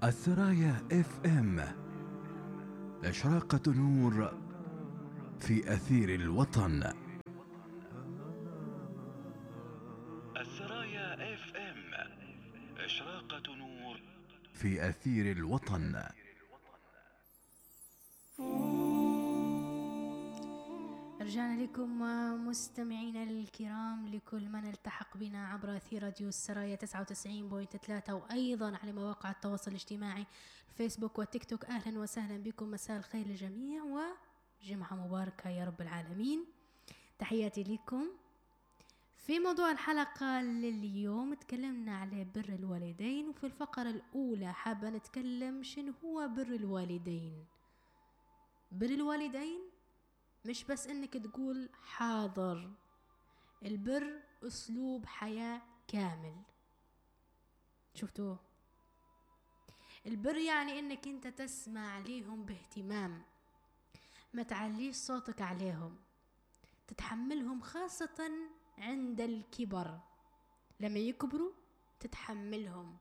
السرايا اف ام، إشراقة نور في أثير الوطن. السرايا اف ام، إشراقة نور في أثير الوطن. رجعنا لكم مستمعينا الكرام، لكل من التحق بنا عبر أثير راديو السرايا 99.3 وأيضا على مواقع التواصل الاجتماعي الفيسبوك والتيك توك. أهلا وسهلا بكم، مساء الخير للجميع وجمعة مباركة يا رب العالمين. تحياتي لكم. في موضوع الحلقة لليوم تكلمنا على بر الوالدين، وفي الفقرة الأولى حابة نتكلم شنو هو بر الوالدين. بر الوالدين مش بس انك تقول حاضر، البر اسلوب حياة كامل. شفتوه؟ البر يعني انك انت تسمع ليهم باهتمام، ما تعليش صوتك عليهم، تتحملهم خاصة عند الكبر. لما يكبروا تتحملهم،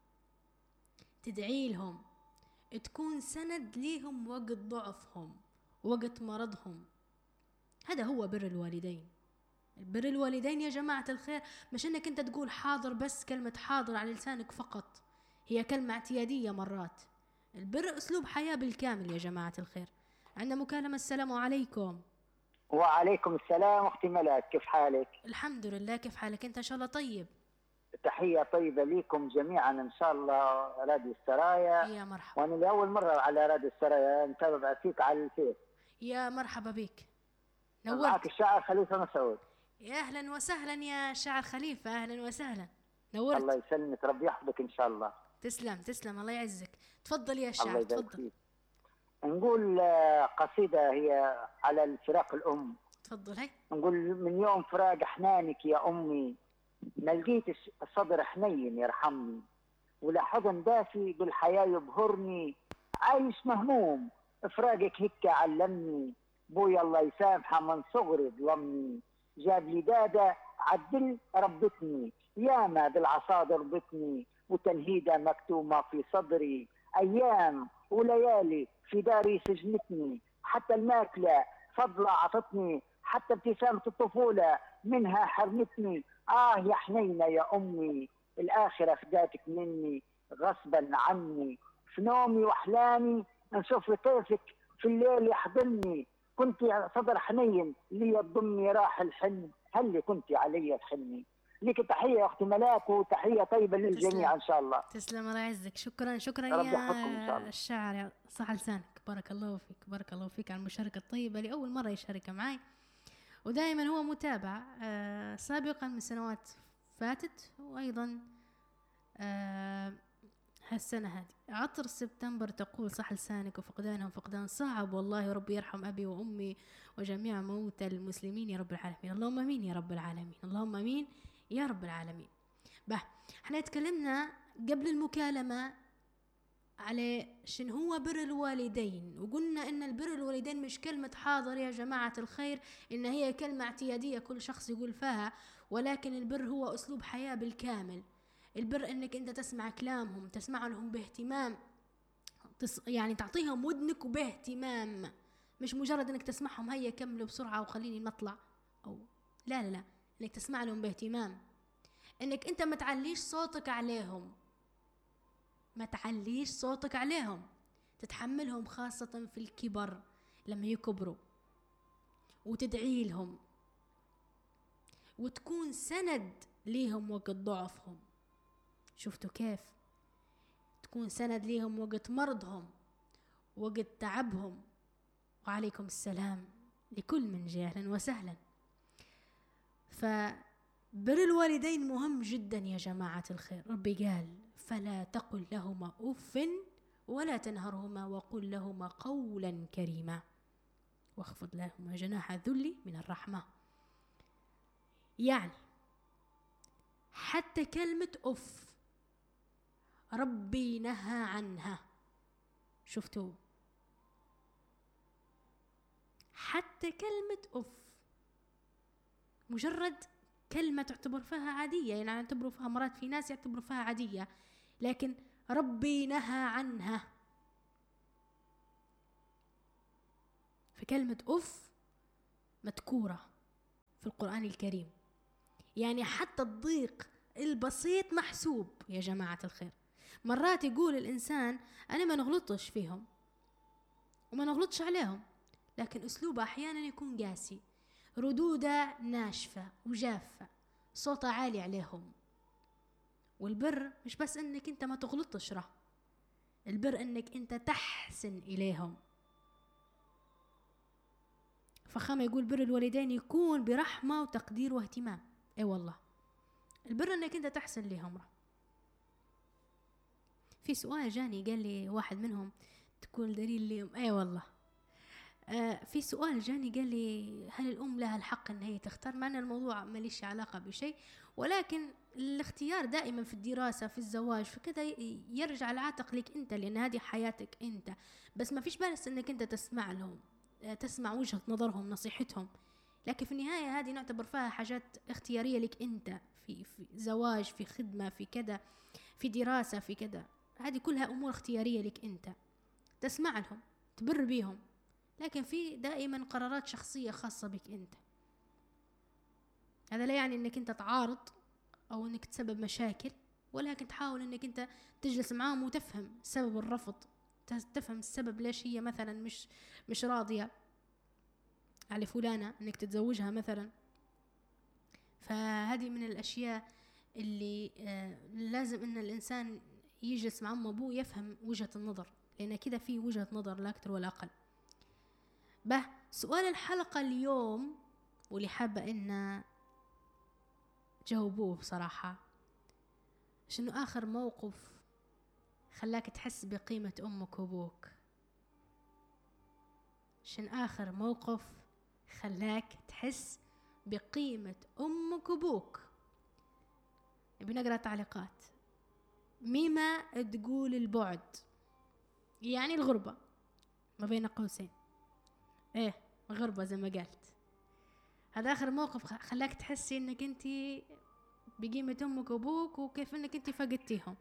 تدعي لهم، تكون سند ليهم وقت ضعفهم وقت مرضهم. هذا هو بر الوالدين. بر الوالدين يا جماعة الخير مش انك انت تقول حاضر، بس كلمة حاضر على لسانك فقط، هي كلمة اعتيادية مرات. البر اسلوب حياة بالكامل يا جماعة الخير. عندنا مكالمة. السلام عليكم. وعليكم السلام اختي ملاك، كيف حالك؟ الحمد لله، كيف حالك انت؟ ان شاء الله طيب. تحية طيبة لكم جميعا ان شاء الله. راديو السرايا، يا مرحبا. وانا لاول مرة على راديو السرايا نتابع فيك على الفيس. يا مرحبا بك، معك نورت. الشاعر خليفة مسعود. يا اهلا وسهلا يا شاعر خليفة، اهلا وسهلا، نورت. الله يسلمك، ربي يحفظك ان شاء الله. تسلم تسلم، الله يعزك. تفضل يا شاعر، الله يبارك تفضل. فيك. نقول قصيدة هي على الفراق الأم. تفضل. هي نقول من يوم فراق حنانك يا أمي، ما لقيتش الصدر حنين يرحمني، ولا حضن دافي بالحياة يبهرني، عايش مهموم فراقك هيك علمني، بويا الله يسامحه من صغري ظلمني، جاب لي دادة عدل ربتني، ياما بالعصا ضربتني، وتنهيدة مكتومة في صدري، أيام وليالي في داري سجنتني، حتى الماكلة فضلة عطتني، حتى ابتسامة الطفولة منها حرمتني. يا حنينة يا أمي، الآخرة فداتك مني غصبا عني، في نومي وأحلامي نشوف طيفك في الليل يحضني، كنت صدر حنين لي تضمني راح الحن، هل كنت علي تحني. لك تحية يا أختي ملاك، وتحية طيبة للجميع إن شاء الله. تسلم، الله يعزك. شكرا شكرا يا الشاعر، يا صح لسانك. بارك الله فيك، بارك الله فيك على المشاركة الطيبة. لأول مرة يشارك معي، ودائما هو متابع سابقا من سنوات فاتت، وأيضا هالسنة هذه. عطر سبتمبر تقول صح لسانك، وفقدانهم فقدان صعب والله، ربي يرحم أبي وأمي وجميع موتى المسلمين يا رب العالمين. اللهم أمين يا رب العالمين، اللهم أمين يا رب العالمين. احنا تكلمنا قبل المكالمة على شن هو بر الوالدين، وقلنا ان البر الوالدين مش كلمة حاضر يا جماعة الخير، ان هي كلمة اعتيادية كل شخص يقول فيها، ولكن البر هو اسلوب حياة بالكامل. البر انك انت تسمع كلامهم، تسمع لهم باهتمام، يعني تعطيهم ودنك وباهتمام، مش مجرد انك تسمعهم هيا كملوا بسرعة وخليني نطلع، او لا لا لا، انك تسمع لهم باهتمام، انك انت ما تعليش صوتك عليهم، ما تعليش صوتك عليهم، تتحملهم خاصة في الكبر لما يكبروا، وتدعي لهم، وتكون سند ليهم وقت ضعفهم. شفتوا كيف؟ تكون سند ليهم وقت مرضهم، وقت تعبهم. وعليكم السلام لكل من جاء، أهلا وسهلا. فبر الوالدين مهم جدا يا جماعة الخير. ربي قال فلا تقل لهما أف ولا تنهرهما وقل لهما قولا كريما واخفض لهما جناح الذل من الرحمة. يعني حتى كلمة أف ربي نهى عنها. شفتوا؟ حتى كلمة أف مجرد كلمة تعتبر فيها عادية، يعني اعتبروا فيها مرات، في ناس يعتبروا فيها عادية، لكن ربي نهى عنها. فكلمة أف مذكورة في القرآن الكريم، يعني حتى الضيق البسيط محسوب يا جماعة الخير. مرات يقول الإنسان أنا ما نغلطش فيهم وما نغلطش عليهم، لكن أسلوبه أحيانا يكون قاسي، ردوده ناشفة وجافة، صوته عالي عليهم. والبر مش بس أنك أنت ما تغلطش، البر أنك أنت تحسن إليهم. فخامة يقول بر الوالدين يكون برحمة وتقدير واهتمام. اي والله البر انك انت تحسن لهم. في سؤال جاني قال لي واحد منهم تكون دليل لي، اي والله في سؤال جاني قال لي هل الام لها الحق ان هي تختار؟ مع ان الموضوع ماليش علاقة بشيء، ولكن الاختيار دائما في الدراسة في الزواج في كذا يرجع لعاتق لك انت، لان هذه حياتك انت. بس ما فيش بأس انك انت تسمع لهم، تسمع وجهة نظرهم نصيحتهم، لكن في النهاية هذه نعتبر فيها حاجات اختيارية لك انت، في زواج، في خدمة، في كذا، في دراسة، في كذا. هذه كلها امور اختيارية لك انت، تسمع لهم تبر بيهم، لكن في دائما قرارات شخصية خاصة بك انت. هذا لا يعني انك انت تعارض او انك تسبب مشاكل، ولكن تحاول انك انت تجلس معاهم وتفهم سبب الرفض، تفهم السبب ليش هي مثلا مش راضية على فلانة انك تتزوجها مثلا. فهذه من الاشياء اللي لازم ان الانسان يجلس مع ام ابوه يفهم وجهة النظر، لان كده في وجهة نظر لا اكثر ولا اقل. سؤال الحلقة اليوم واللي حابة ان جاوبوه بصراحة، شنو اخر موقف خلاك تحس بقيمة امك وابوك؟ شن آخر موقف خلاك تحس بقيمة أمك وأبوك؟ بنقرأ تعليقات. ميمة تقول البعد، يعني الغربة ما بين قوسين، غربة زي ما قالت. هذا آخر موقف خلاك تحسي إنك أنت بقيمة أمك وأبوك وكيف إنك أنت فقدتيهم.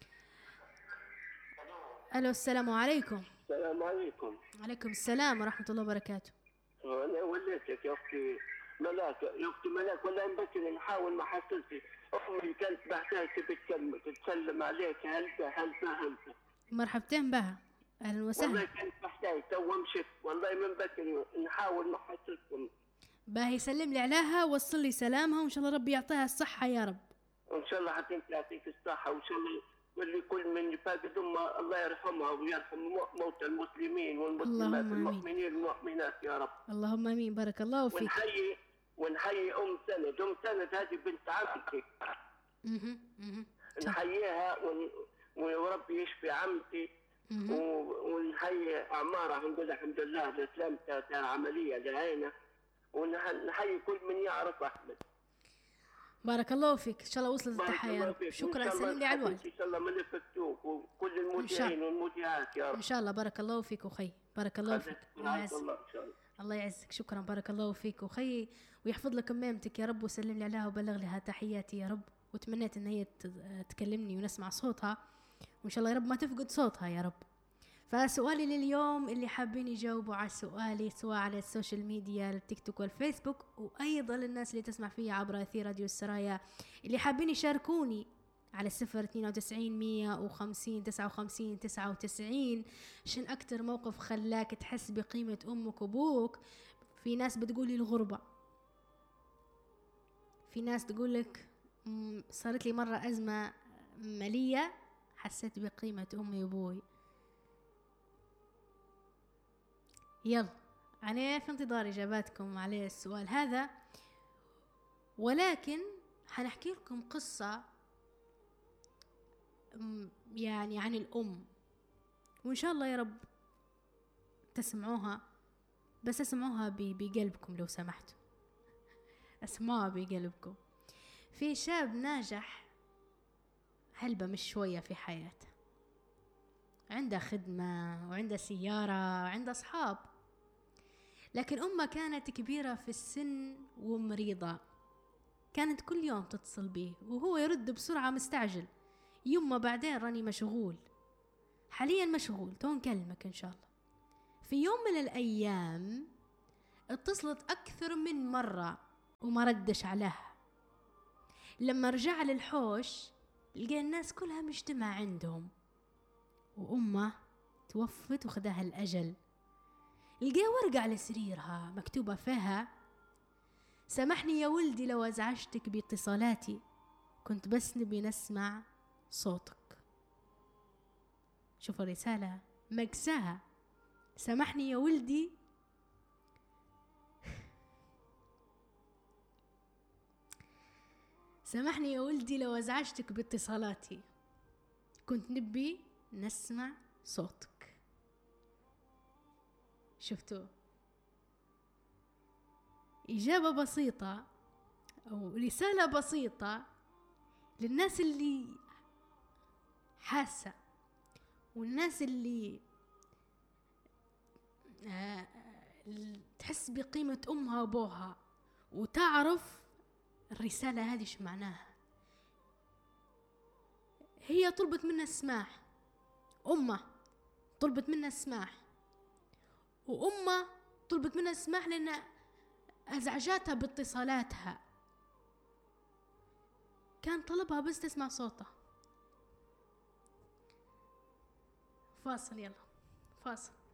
ألو السلام عليكم. السلام عليكم. عليكم السلام ورحمة الله وبركاته. أنا وليتك يا أختي ملاك، يا أختي ملاك، ولا بكري نحاول ما حصلتي. أمي كانت بعدها تبي تسلم عليك، هلبة. مرحبتين بها، أهلا وسهلا. والله كانت محتاج تو مشت، والله من بكري نحاول ما حصلتكم. باهي يسلم لي عليها، وصل لي سلامها، وإن شاء الله ربي يعطيها الصحة يا رب. وإن شاء الله حتى يعطيك الصحة، وإن شاء الله واللي كل من يفقد أمه الله يرحمها ويرحم موتى المسلمين والمسلمات المؤمنين والمؤمنات يا رب. اللهم امين. بارك الله فيك. ونحيي ام سند هذه بنت عمتي. نحييها وربي يشفي عمتي، ونحيي اعمارها، نقول الحمد لله سلامتها عمليه لعينه، ونحيي كل من يعرف احمد. بارك الله فيك، ان شاء الله وصلت التحيه. شكرا، سلم لي على الوالد. ان شاء الله ما نفكتوك وكل المذيعين والمذيعات يا رب. ان شاء الله. بارك الله فيك اخي، بارك الله فيك. الله يعزك. شكرا، بارك الله فيك اخي، ويحفظ لك امامتك يا رب، وسلم لي عليها وبلغ لها تحياتي يا رب. وتمنيت ان هي تكلمني ونسمع صوتها، وان شاء الله يا رب ما تفقد صوتها يا رب. فسؤالي لليوم اللي حابين يجاوبوا على سؤالي سواء على السوشيال ميديا التيك توك والفيسبوك، وايضا الناس اللي تسمع فيها عبر اثير راديو السرايا اللي حابين يشاركوني على 092-150-59-99. شن اكتر موقف خلاك تحس بقيمة امك وابوك؟ في ناس بتقولي الغربة، في ناس تقولك صارت لي مرة ازمة مالية حسيت بقيمة امي وابوي. يلا أنا في انتظار إجاباتكم على السؤال هذا، ولكن حنحكي لكم قصة يعني عن الأم، وإن شاء الله يا رب تسمعوها، بس اسمعوها بقلبكم لو سمحتوا، اسمعوها بقلبكم. في شاب ناجح هلبة مش شوية في حياته، عنده خدمة وعنده سيارة وعنده أصحاب، لكن أمه كانت كبيرة في السن ومريضة، كانت كل يوم تتصل به وهو يرد بسرعة مستعجل، يما بعدين راني مشغول، حاليا مشغول، تو نكلمك إن شاء الله. في يوم من الأيام اتصلت أكثر من مرة وما ردش عليها. لما رجع للحوش لقى الناس كلها مجتمع عندهم، وأمه توفت وخدها الأجل. لقى ورقة على سريرها مكتوبة فيها: سامحني يا ولدي لو أزعجتك باتصالاتي، كنت بس نبي نسمع صوتك. شوف الرسالة مكساها، سامحني يا ولدي سامحني يا ولدي لو أزعجتك باتصالاتي، كنت نبي نسمع صوتك. شفتوا؟ إجابة بسيطة أو رسالة بسيطة للناس اللي حاسة، والناس اللي تحس بقيمة أمها وأبوها وتعرف الرسالة هذه شو معناها. هي طلبت منا السماح، أمه طلبت منا السماح، وأمه طلبت منا السماح لأن أزعجتها باتصالاتها. كان طلبها بس تسمع صوته. فاصل، يلا فاصل.